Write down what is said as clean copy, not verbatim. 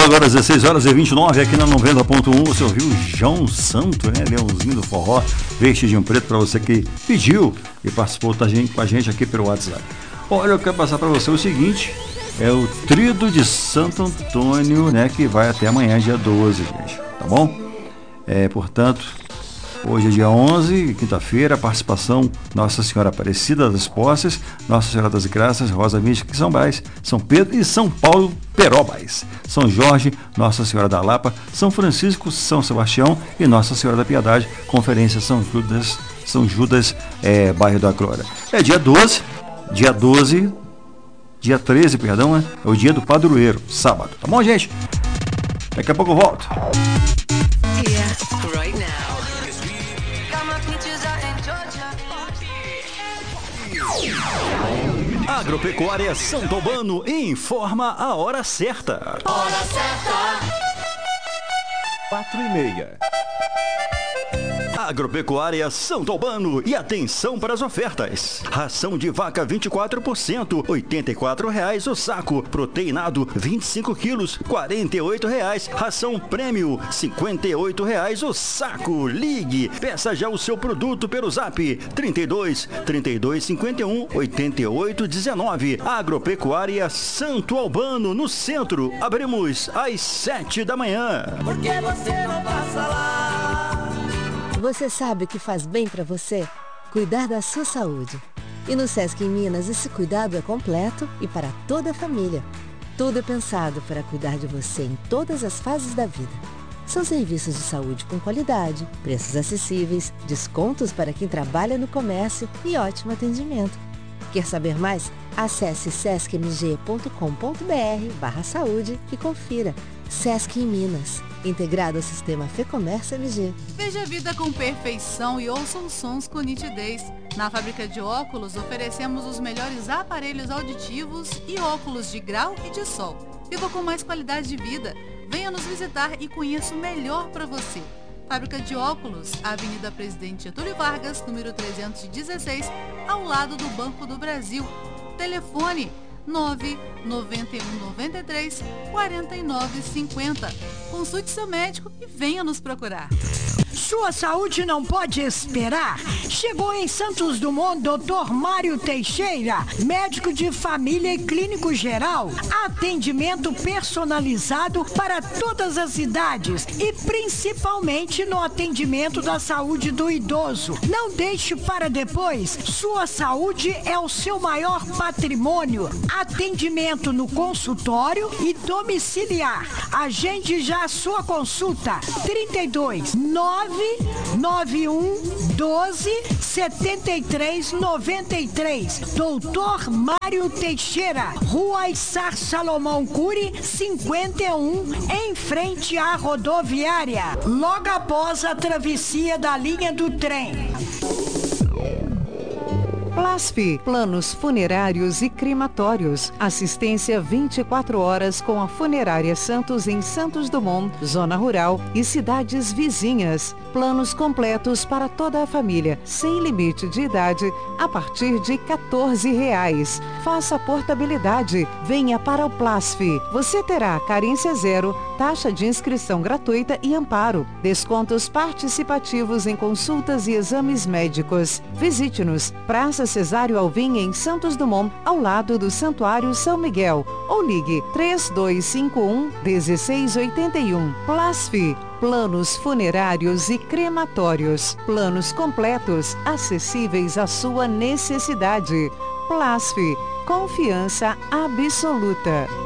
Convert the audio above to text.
agora às 16h29 aqui na 90.1. Você ouviu o João Santo, né? Leãozinho do Forró, vestidinho preto, para você que pediu e participou com a gente aqui pelo WhatsApp. Olha, eu quero passar para você o seguinte: é o Tríduo de Santo Antônio, né? Que vai até amanhã, dia 12, gente. Tá bom? Portanto, hoje é dia 11, quinta-feira, participação Nossa Senhora Aparecida das Posses, Nossa Senhora das Graças, Rosa Mística, São Brás, São Pedro e São Paulo, Peróbais, São Jorge, Nossa Senhora da Lapa, São Francisco, São Sebastião e Nossa Senhora da Piedade, Conferência São Judas, bairro da Glória. É dia 12, dia 13, perdão, né? É o dia do padroeiro, sábado. Tá bom, gente? Daqui a pouco eu volto. Agropecuária Santo Albano informa a hora certa. Hora certa. 4:30. Agropecuária Santo Albano, e atenção para as ofertas. Ração de vaca 24%, R$ 84,00 o saco. Proteinado 25 quilos, R$ 48,00. Ração prêmio, R$ 58,00 o saco. Ligue, peça já o seu produto pelo zap 32 51 88 19. Agropecuária Santo Albano, no centro. Abrimos às 7 da manhã. Por que você não passa lá? Você sabe o que faz bem para você? Cuidar da sua saúde. E no Sesc em Minas, esse cuidado é completo e para toda a família. Tudo é pensado para cuidar de você em todas as fases da vida. São serviços de saúde com qualidade, preços acessíveis, descontos para quem trabalha no comércio e ótimo atendimento. Quer saber mais? Acesse sescmg.com.br/saúde e confira. Sesc em Minas, integrado ao sistema Fecomércio MG. Veja a vida com perfeição e ouça os sons com nitidez. Na fábrica de óculos, oferecemos os melhores aparelhos auditivos e óculos de grau e de sol. Viva com mais qualidade de vida. Venha nos visitar e conheça o melhor para você. Fábrica de óculos, Avenida Presidente Getúlio Vargas, número 316, ao lado do Banco do Brasil. Telefone 99193 4950. Consulte seu médico e venha nos procurar. Sua saúde não pode esperar. Chegou em Santos Dumont Dr. Mário Teixeira, médico de família e clínico geral. Atendimento personalizado para todas as idades e principalmente no atendimento da saúde do idoso. Não deixe para depois. Sua saúde é o seu maior patrimônio. Atendimento no consultório e domiciliar. Agende já a sua consulta. 32 991 12 73 93. Doutor Mário Teixeira, Rua Issar Salomão Cury, 51, em frente à rodoviária, logo após a travessia da linha do trem. Plasfi, planos funerários e crematórios. Assistência 24 horas com a Funerária Santos em Santos Dumont, Zona Rural e cidades vizinhas. Planos completos para toda a família, sem limite de idade, a partir de R$ 14,00. Faça portabilidade. Venha para o Plasfi. Você terá carência zero, taxa de inscrição gratuita e amparo. Descontos participativos em consultas e exames médicos. Visite-nos. Praça Cesário Alvim, em Santos Dumont, ao lado do Santuário São Miguel. Ou ligue 3251-1681. Plasfi, planos funerários e crematórios. Planos completos, acessíveis à sua necessidade. Plasfi, confiança absoluta.